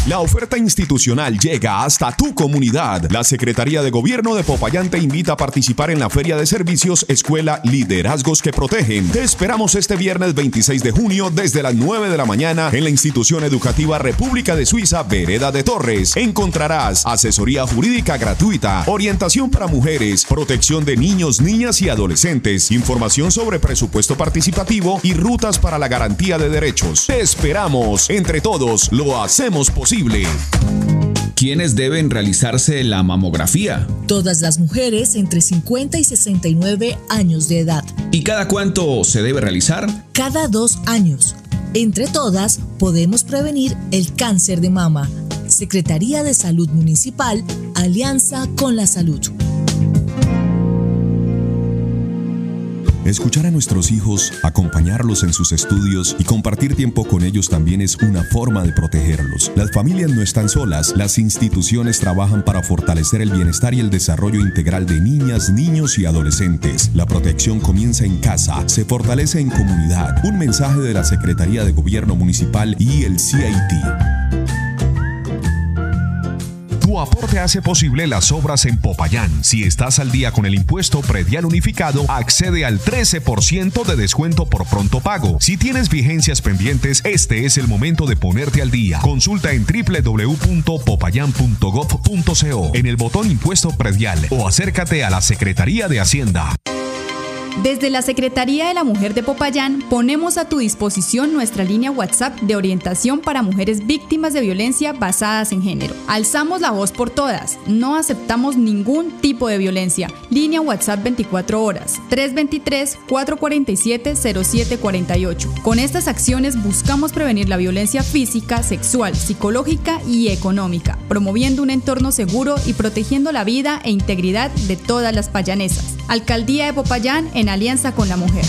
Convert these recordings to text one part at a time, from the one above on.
La oferta institucional llega hasta tu comunidad. La Secretaría de Gobierno de Popayán te invita a participar en la Feria de Servicios Escuela Liderazgos que Protegen. Te esperamos este viernes 26 de junio desde las 9 de la mañana en la institución educativa República de Suiza, Vereda de Torres. Encontrarás asesoría jurídica gratuita, orientación para mujeres, protección de niños, niñas y adolescentes, información sobre presupuesto participativo y rutas para la garantía de derechos. Te esperamos. Entre todos lo hacemos posible. ¿Quiénes deben realizarse la mamografía? Todas las mujeres entre 50 y 69 años de edad. ¿Y cada cuánto se debe realizar? Cada 2 años. Entre todas podemos prevenir el cáncer de mama. Secretaría de Salud Municipal, Alianza con la Salud. Escuchar a nuestros hijos, acompañarlos en sus estudios y compartir tiempo con ellos también es una forma de protegerlos. Las familias no están solas, las instituciones trabajan para fortalecer el bienestar y el desarrollo integral de niñas, niños y adolescentes. La protección comienza en casa, se fortalece en comunidad. Un mensaje de la Secretaría de Gobierno Municipal y el CIT. Tu aporte hace posible las obras en Popayán. Si estás al día con el impuesto predial unificado, accede al 13% de descuento por pronto pago. Si tienes vigencias pendientes, este es el momento de ponerte al día. Consulta en www.popayan.gov.co en el botón Impuesto Predial o acércate a la Secretaría de Hacienda. Desde la Secretaría de la Mujer de Popayán ponemos a tu disposición nuestra línea WhatsApp de orientación para mujeres víctimas de violencia basadas en género. Alzamos la voz por todas, no aceptamos ningún tipo de violencia. Línea WhatsApp 24 horas, 323-447-0748. Con estas acciones buscamos prevenir la violencia física, sexual, psicológica y económica, promoviendo un entorno seguro y protegiendo la vida e integridad de todas las payanesas. Alcaldía de Popayán en alianza con la mujer.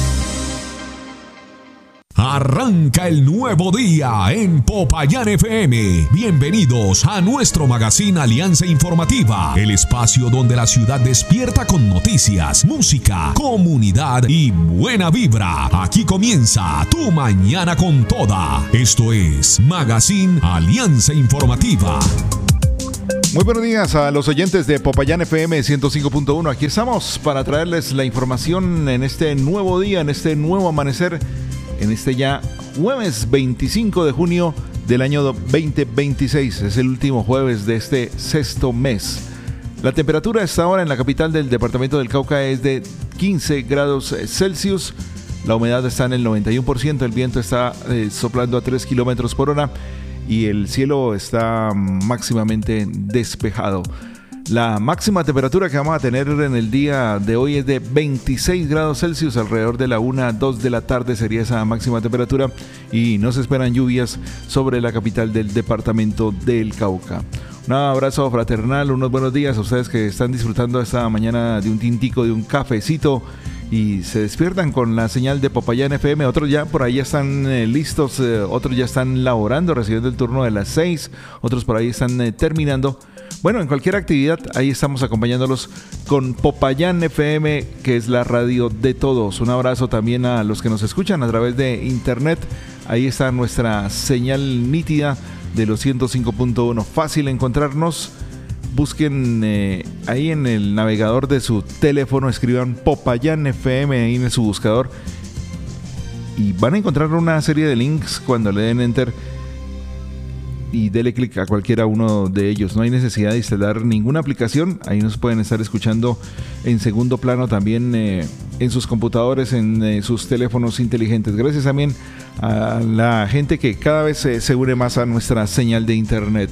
Arranca el nuevo día en Popayán FM. Bienvenidos a nuestro magazine Alianza Informativa, el espacio donde la ciudad despierta con noticias, música, comunidad y buena vibra. Aquí comienza tu mañana con toda. Esto es Magazine Alianza Informativa. Muy buenos días a los oyentes de Popayán FM 105.1. Aquí estamos para traerles la información en este nuevo día, en este nuevo amanecer, en este ya jueves 25 de junio del año 2026. Es el último jueves de este sexto mes. La temperatura a esta hora en la capital del departamento del Cauca es de 15 grados Celsius. La humedad está en el 91%, el viento está soplando a 3 kilómetros por hora. Y el cielo está máximamente despejado. La máxima temperatura que vamos a tener en el día de hoy es de 26 grados Celsius, alrededor de la 1, 2 de la tarde sería esa máxima temperatura y no se esperan lluvias sobre la capital del departamento del Cauca. Un abrazo fraternal, unos buenos días a ustedes que están disfrutando esta mañana de un tintico, de un cafecito y se despiertan con la señal de Popayán FM. Otros ya por ahí ya están listos, otros ya están laborando, recibiendo el turno de las 6, otros por ahí están terminando. Bueno, en cualquier actividad, ahí estamos acompañándolos con Popayán FM, que es la radio de todos. Un abrazo también a los que nos escuchan a través de internet. Ahí está nuestra señal nítida de los 105.1. Fácil encontrarnos. Busquen ahí en el navegador de su teléfono, escriban Popayán FM ahí en su buscador y van a encontrar una serie de links cuando le den enter y dele clic a cualquiera uno de ellos. No hay necesidad de instalar ninguna aplicación, ahí nos pueden estar escuchando en segundo plano también en sus computadores, en sus teléfonos inteligentes. Gracias también a la gente que cada vez se une más a nuestra señal de internet.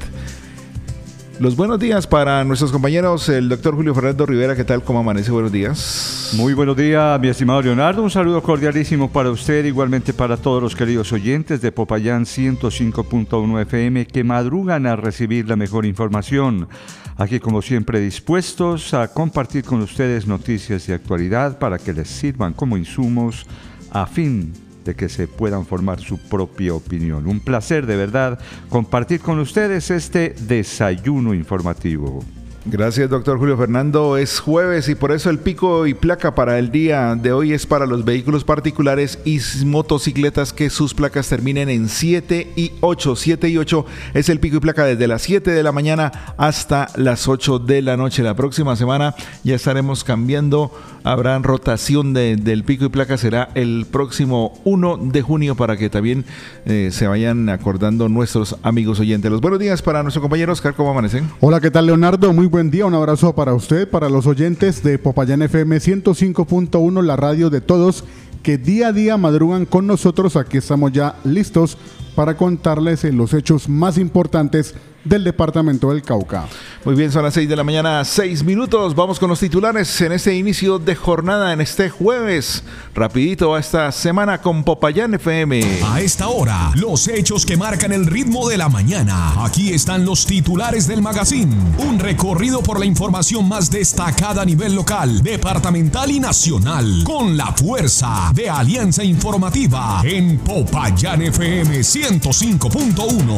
Los buenos días para nuestros compañeros, el doctor Julio Fernando Rivera. ¿Qué tal? ¿Cómo amanece? Buenos días. Muy buenos días, mi estimado Leonardo. Un saludo cordialísimo para usted, igualmente para todos los queridos oyentes de Popayán 105.1 FM que madrugan a recibir la mejor información. Aquí, como siempre, dispuestos a compartir con ustedes noticias de actualidad para que les sirvan como insumos a fin de que se puedan formar su propia opinión. Un placer de verdad compartir con ustedes este desayuno informativo. Gracias, doctor Julio Fernando. Es jueves y por eso el pico y placa para el día de hoy es para los vehículos particulares y motocicletas que sus placas terminen en 7 y 8. 7 y 8 es el pico y placa desde las 7 de la mañana hasta las 8 de la noche. La próxima semana ya estaremos cambiando. Habrá rotación del pico y placa. Será el próximo 1 de junio para que también se vayan acordando nuestros amigos oyentes. Los buenos días para nuestro compañero Oscar. ¿Cómo amanecen? Hola, ¿qué tal, Leonardo? Muy buen día, un abrazo para usted, para los oyentes de Popayán FM 105.1, la radio de todos que día a día madrugan con nosotros. Aquí estamos ya listos para contarles los hechos más importantes del departamento del Cauca. Muy bien, son las 6 de la mañana, 6 minutos. Vamos con los titulares en este inicio de jornada, en este jueves. Rapidito a esta semana con Popayán FM. A esta hora, los hechos que marcan el ritmo de la mañana. Aquí están los titulares del magazine. Un recorrido por la información más destacada a nivel local, departamental y nacional. Con la fuerza de Alianza Informativa en Popayán FM 105.1.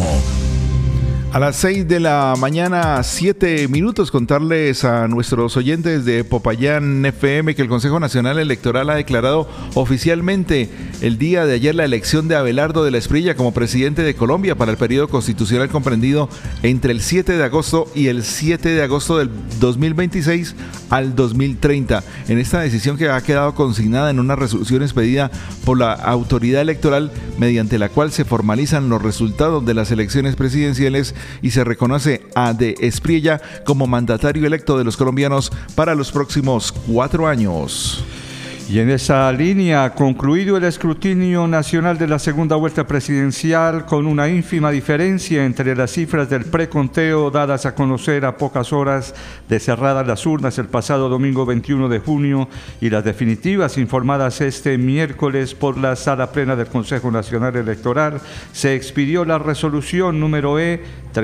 A las 6 de la mañana, 7 minutos, contarles a nuestros oyentes de Popayán FM que el Consejo Nacional Electoral ha declarado oficialmente el día de ayer la elección de Abelardo de la Espriella como presidente de Colombia para el periodo constitucional comprendido entre el 7 de agosto y el 7 de agosto del 2026 al 2030. En esta decisión que ha quedado consignada en una resolución expedida por la autoridad electoral mediante la cual se formalizan los resultados de las elecciones presidenciales y se reconoce a de Espriella como mandatario electo de los colombianos para los próximos 4 años. Y en esa línea, concluido el escrutinio nacional de la segunda vuelta presidencial con una ínfima diferencia entre las cifras del preconteo dadas a conocer a pocas horas de cerradas las urnas el pasado domingo 21 de junio y las definitivas informadas este miércoles por la Sala Plena del Consejo Nacional Electoral, se expidió la resolución número E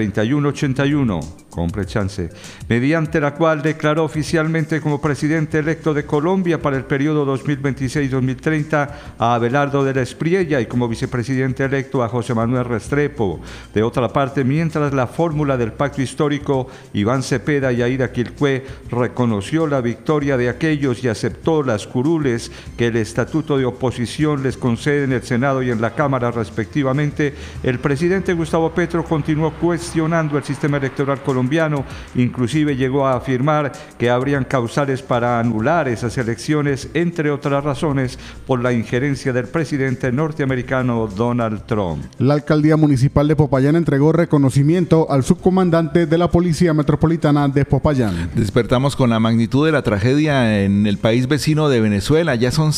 3181, compre chance, mediante la cual declaró oficialmente como presidente electo de Colombia para el periodo 2026-2030 a Abelardo de la Espriella y como vicepresidente electo a José Manuel Restrepo. De otra parte, mientras la fórmula del pacto histórico, Iván Cepeda y Aida Quilcué reconoció la victoria de aquellos y aceptó las curules que el estatuto de oposición les concede en el Senado y en la Cámara respectivamente, el presidente Gustavo Petro continuó cuestionando el sistema electoral colombiano, inclusive llegó a afirmar que habrían causales para anular esas elecciones, entre otras razones, por la injerencia del presidente norteamericano Donald Trump. La alcaldía municipal de Popayán entregó reconocimiento al subcomandante de la Policía Metropolitana de Popayán. Despertamos con la magnitud de la tragedia en el país vecino de Venezuela. Ya son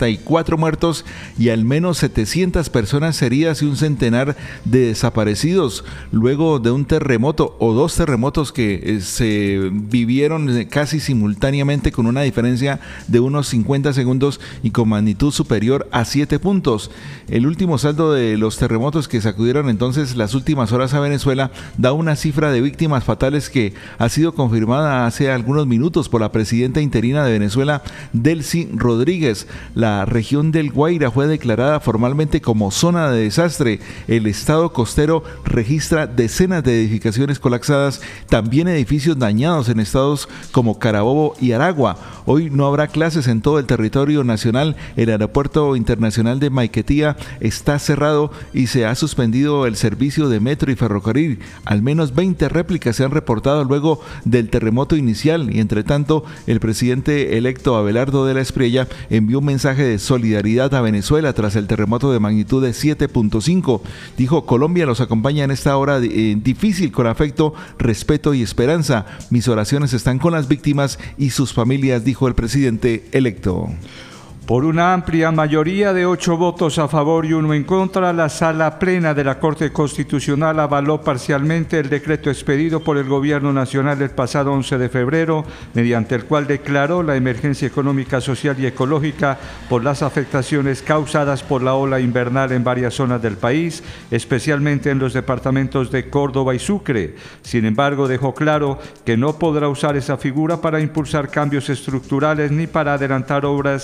64 muertos y al menos 700 personas heridas y un centenar de desaparecidos, luego de un terremoto o 2 terremotos que se vivieron casi simultáneamente con una diferencia de unos 50 segundos y con magnitud superior a 7 puntos. El último saldo de los terremotos que sacudieron entonces las últimas horas a Venezuela da una cifra de víctimas fatales que ha sido confirmada hace algunos minutos por la presidenta interina de Venezuela, Delcy Rodríguez. La región del Guaira fue declarada formalmente como zona de desastre. El estado costero registra decenas de edificaciones colapsadas, también edificios dañados en estados como Carabobo y Aragua. Hoy no habrá clases en todo el territorio nacional. El aeropuerto internacional de Maiquetía está cerrado y se ha suspendido el servicio de metro y ferrocarril. Al menos 20 réplicas se han reportado luego del terremoto inicial y entre tanto el presidente electo Abelardo de la Espriella envió un mensaje de solidaridad a Venezuela tras el terremoto de magnitud de 7.5. Dijo: Colombia los acompaña en esta hora difícil con afecto, respeto y esperanza. Mis oraciones están con las víctimas y sus familias, dijo el presidente electo. Por una amplia mayoría de 8 votos a favor y 1 en contra, la Sala Plena de la Corte Constitucional avaló parcialmente el decreto expedido por el Gobierno Nacional el pasado 11 de febrero, mediante el cual declaró la emergencia económica, social y ecológica por las afectaciones causadas por la ola invernal en varias zonas del país, especialmente en los departamentos de Córdoba y Sucre. Sin embargo, dejó claro que no podrá usar esa figura para impulsar cambios estructurales ni para adelantar obras de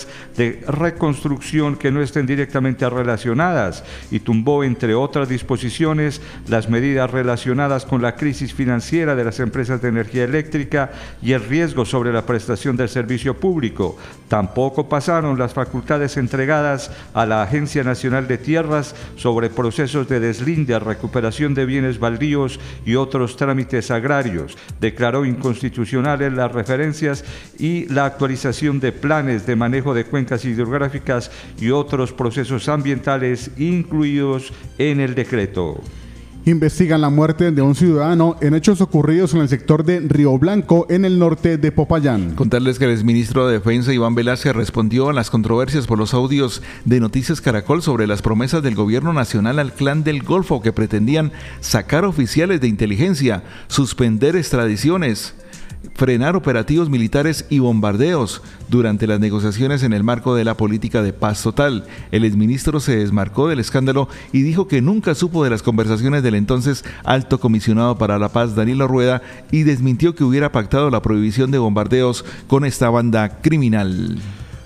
de reconstrucción que no estén directamente relacionadas y tumbó, entre otras disposiciones, las medidas relacionadas con la crisis financiera de las empresas de energía eléctrica y el riesgo sobre la prestación del servicio público. Tampoco pasaron las facultades entregadas a la Agencia Nacional de Tierras sobre procesos de deslinde, recuperación de bienes baldíos y otros trámites agrarios. Declaró inconstitucionales las referencias y la actualización de planes de manejo de cuencas hidrográficas y otros procesos ambientales incluidos en el decreto. Investigan la muerte de un ciudadano en hechos ocurridos en el sector de Río Blanco, en el norte de Popayán. Contarles que el exministro de Defensa, Iván Velázquez, respondió a las controversias por los audios de Noticias Caracol sobre las promesas del gobierno nacional al Clan del Golfo, que pretendían sacar oficiales de inteligencia, suspender extradiciones, frenar operativos militares y bombardeos durante las negociaciones en el marco de la política de paz total. El exministro se desmarcó del escándalo y dijo que nunca supo de las conversaciones del entonces alto comisionado para la paz, Danilo Rueda, y desmintió que hubiera pactado la prohibición de bombardeos con esta banda criminal.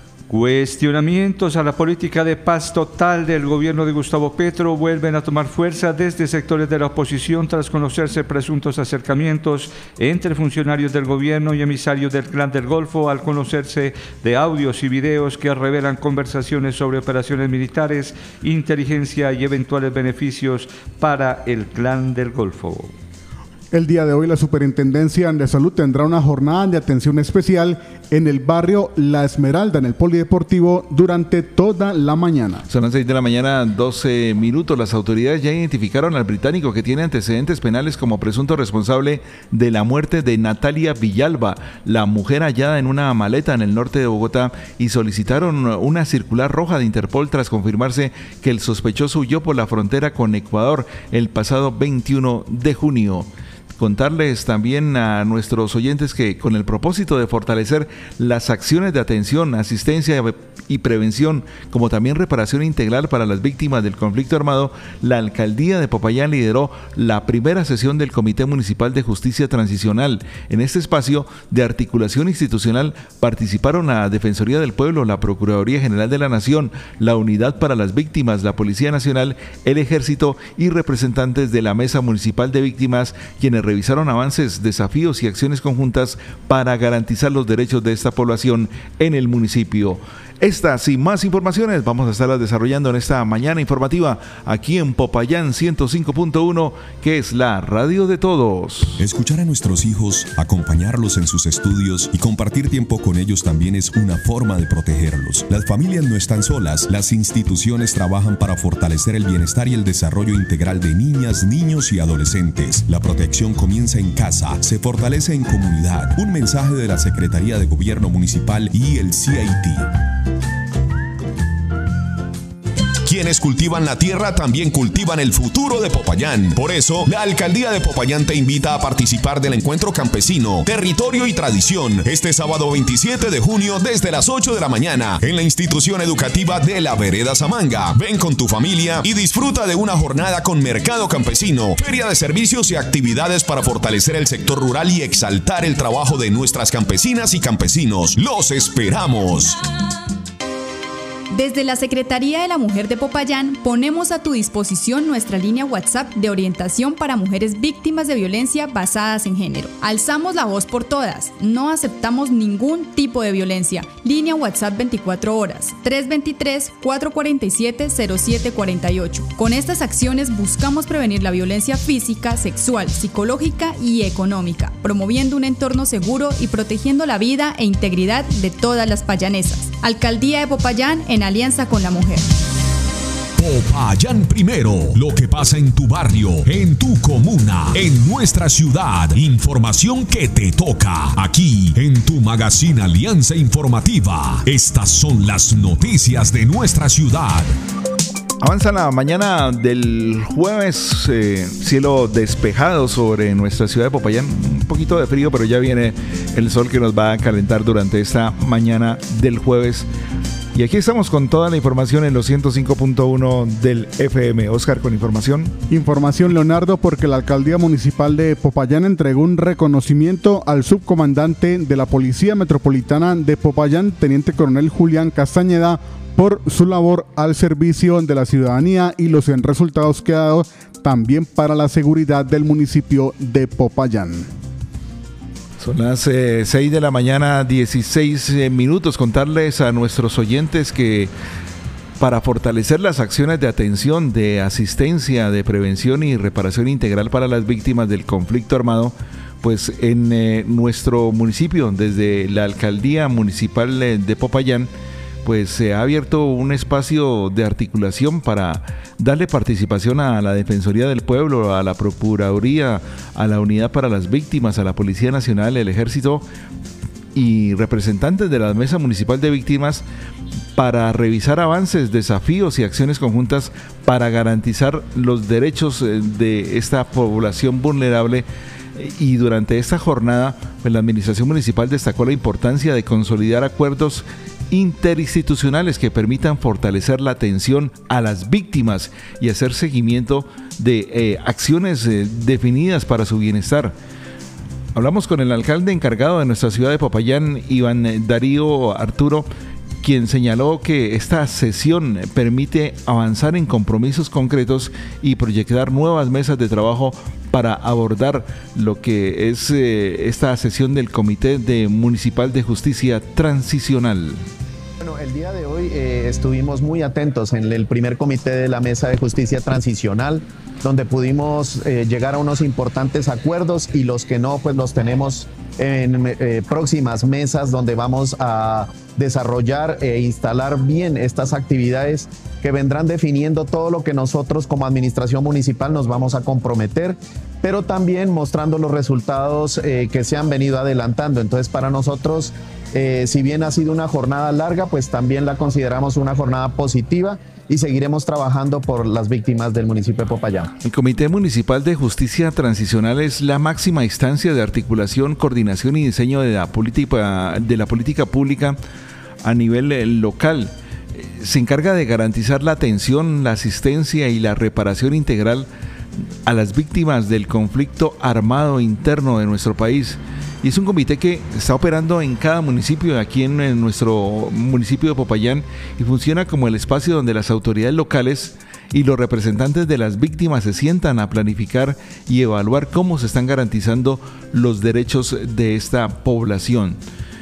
Cuestionamientos a la política de paz total del gobierno de Gustavo Petro vuelven a tomar fuerza desde sectores de la oposición tras conocerse presuntos acercamientos entre funcionarios del gobierno y emisarios del Clan del Golfo, al conocerse de audios y videos que revelan conversaciones sobre operaciones militares, inteligencia y eventuales beneficios para el Clan del Golfo. El día de hoy la Superintendencia de Salud tendrá una jornada de atención especial en el barrio La Esmeralda, en el Polideportivo, durante toda la mañana. Son las 6 de la mañana, 12 minutos. Las autoridades ya identificaron al británico que tiene antecedentes penales como presunto responsable de la muerte de Natalia Villalba, la mujer hallada en una maleta en el norte de Bogotá, y solicitaron una circular roja de Interpol tras confirmarse que el sospechoso huyó por la frontera con Ecuador el pasado 21 de junio. Contarles también a nuestros oyentes que, con el propósito de fortalecer las acciones de atención, asistencia y prevención, como también reparación integral para las víctimas del conflicto armado, la alcaldía de Popayán lideró la primera sesión del Comité Municipal de Justicia Transicional. En este espacio de articulación institucional participaron la Defensoría del Pueblo, la Procuraduría General de la Nación, la Unidad para las Víctimas, la Policía Nacional, el Ejército y representantes de la Mesa Municipal de Víctimas, quienes revisaron avances, desafíos y acciones conjuntas para garantizar los derechos de esta población en el municipio. Estas y más informaciones vamos a estarlas desarrollando en esta mañana informativa aquí en Popayán 105.1, que es la radio de todos. Escuchar a nuestros hijos, acompañarlos en sus estudios y compartir tiempo con ellos también es una forma de protegerlos. Las familias no están solas, las instituciones trabajan para fortalecer el bienestar y el desarrollo integral de niñas, niños y adolescentes. La protección comienza en casa, se fortalece en comunidad. Un mensaje de la Secretaría de Gobierno Municipal y el CIT. Quienes cultivan la tierra también cultivan el futuro de Popayán. Por eso, la Alcaldía de Popayán te invita a participar del Encuentro Campesino, Territorio y Tradición, este sábado 27 de junio desde las 8 de la mañana en la institución educativa de la Vereda Samanga. Ven con tu familia y disfruta de una jornada con mercado campesino, feria de servicios y actividades para fortalecer el sector rural y exaltar el trabajo de nuestras campesinas y campesinos. ¡Los esperamos! Desde la Secretaría de la Mujer de Popayán ponemos a tu disposición nuestra línea WhatsApp de orientación para mujeres víctimas de violencia basadas en género. Alzamos la voz por todas, no aceptamos ningún tipo de violencia. Línea WhatsApp 24 horas, 323-447-0748. Con estas acciones buscamos prevenir la violencia física, sexual, psicológica y económica, promoviendo un entorno seguro y protegiendo la vida e integridad de todas las payanesas. Alcaldía de Popayán en alianza con la mujer. Popayán primero, lo que pasa en tu barrio, en tu comuna, en nuestra ciudad. Información que te toca aquí en tu magazine Alianza Informativa. Estas son las noticias de nuestra ciudad. Avanza la mañana del jueves, cielo despejado sobre nuestra ciudad de Popayán. Un poquito de frío, pero ya viene el sol que nos va a calentar durante esta mañana del jueves. Y aquí estamos con toda la información en los 105.1 del FM. Oscar, con información. Información, Leonardo, porque la Alcaldía Municipal de Popayán entregó un reconocimiento al subcomandante de la Policía Metropolitana de Popayán, Teniente Coronel Julián Castañeda, por su labor al servicio de la ciudadanía y los resultados que ha dado también para la seguridad del municipio de Popayán. Son las 6 de la mañana, 16 minutos. Contarles a nuestros oyentes que para fortalecer las acciones de atención, de asistencia, de prevención y reparación integral para las víctimas del conflicto armado, pues en nuestro municipio, desde la Alcaldía Municipal de Popayán, pues se ha abierto un espacio de articulación para darle participación a la Defensoría del Pueblo, a la Procuraduría, a la Unidad para las Víctimas, a la Policía Nacional, el Ejército y representantes de la Mesa Municipal de Víctimas para revisar avances, desafíos y acciones conjuntas para garantizar los derechos de esta población vulnerable. Y durante esta jornada, pues la Administración Municipal destacó la importancia de consolidar acuerdos interinstitucionales que permitan fortalecer la atención a las víctimas y hacer seguimiento de acciones definidas para su bienestar. Hablamos con el alcalde encargado de nuestra ciudad de Popayán, Iván Darío Arturo, quien señaló que esta sesión permite avanzar en compromisos concretos y proyectar nuevas mesas de trabajo para abordar lo que es esta sesión del Comité Municipal de Justicia Transicional. Bueno, el día de hoy estuvimos muy atentos en el primer comité de la Mesa de Justicia Transicional, donde pudimos llegar a unos importantes acuerdos, y los que no, pues los tenemos en próximas mesas donde vamos a desarrollar e instalar bien estas actividades que vendrán definiendo todo lo que nosotros como administración municipal nos vamos a comprometer, pero también mostrando los resultados que se han venido adelantando. Entonces, para nosotros, si bien ha sido una jornada larga, pues también la consideramos una jornada positiva y seguiremos trabajando por las víctimas del municipio de Popayán. El Comité Municipal de Justicia Transicional es la máxima instancia de articulación, coordinación y diseño de la política pública a nivel local. Se encarga de garantizar la atención, la asistencia y la reparación integral a las víctimas del conflicto armado interno de nuestro país. Y es un comité que está operando en cada municipio, aquí en nuestro municipio de Popayán, y funciona como el espacio donde las autoridades locales y los representantes de las víctimas se sientan a planificar y evaluar cómo se están garantizando los derechos de esta población.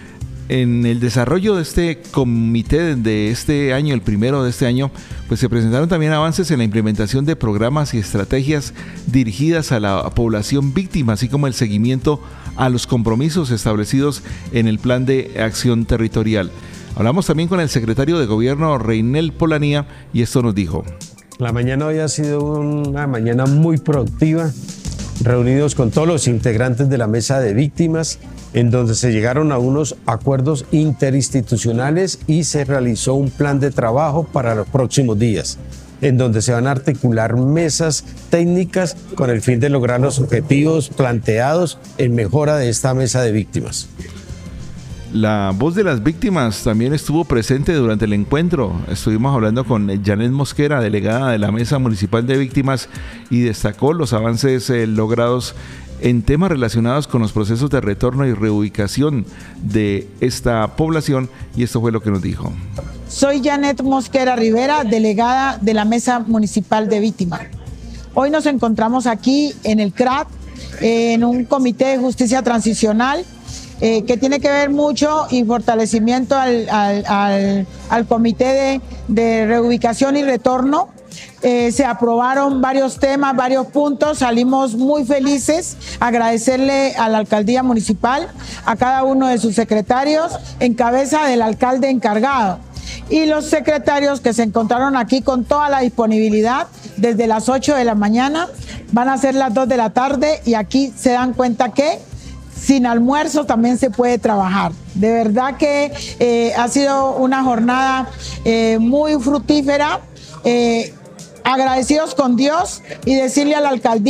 En el desarrollo de este comité de este año, el primero de este año, pues se presentaron también avances en la implementación de programas y estrategias dirigidas a la población víctima, así como el seguimiento a los compromisos establecidos en el Plan de Acción Territorial. Hablamos también con el secretario de Gobierno, Reinel Polanía, y esto nos dijo. La mañana hoy ha sido una mañana muy productiva, reunidos con todos los integrantes de la Mesa de Víctimas, en donde se llegaron a unos acuerdos interinstitucionales y se realizó un plan de trabajo para los próximos días, en donde se van a articular mesas técnicas con el fin de lograr los objetivos planteados en mejora de esta Mesa de Víctimas. La voz de las víctimas también estuvo presente durante el encuentro. Estuvimos hablando con Janet Mosquera, delegada de la Mesa Municipal de Víctimas, y destacó los avances logrados en temas relacionados con los procesos de retorno y reubicación de esta población, y esto fue lo que nos dijo. Soy Janet Mosquera Rivera, delegada de la Mesa Municipal de Víctimas. Hoy nos encontramos aquí en el CRAT, en un comité de justicia transicional, que tiene que ver mucho y fortalecimiento al comité de reubicación y retorno. Se aprobaron varios temas, varios puntos, salimos muy felices. Agradecerle a la alcaldía municipal, a cada uno de sus secretarios, en cabeza del alcalde encargado, y los secretarios que se encontraron aquí con toda la disponibilidad desde las 8 de la mañana, van a ser las 2 de la tarde, y aquí se dan cuenta que sin almuerzo también se puede trabajar. De verdad que ha sido una jornada muy fructífera. Agradecidos con Dios, y decirle a la alcaldía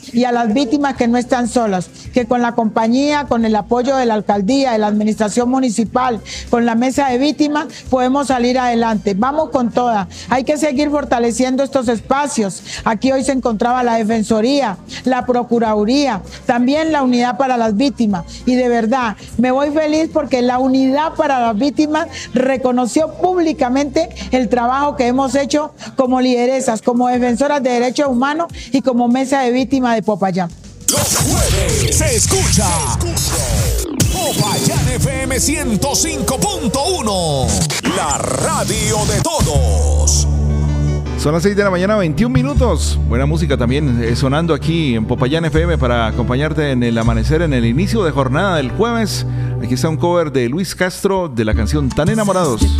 y a las víctimas que no están solas, que con la compañía, con el apoyo de la alcaldía, de la administración municipal, con la mesa de víctimas, podemos salir adelante. Vamos con toda. Hay que seguir fortaleciendo estos espacios. Aquí hoy se encontraba la Defensoría, la Procuraduría, también la Unidad para las Víctimas. Y de verdad, me voy feliz porque la Unidad para las Víctimas reconoció públicamente el trabajo que hemos hecho como lideresas, como defensoras de derechos humanos y como mesa de víctimas de Popayán. Los jueves se escucha Popayán FM 105.1, la radio de todos. Son las 6 de la mañana, 21 minutos. Buena música también sonando aquí en Popayán FM para acompañarte en el amanecer, en el inicio de jornada del jueves. Aquí está un cover de Luis Castro de la canción Tan Enamorados.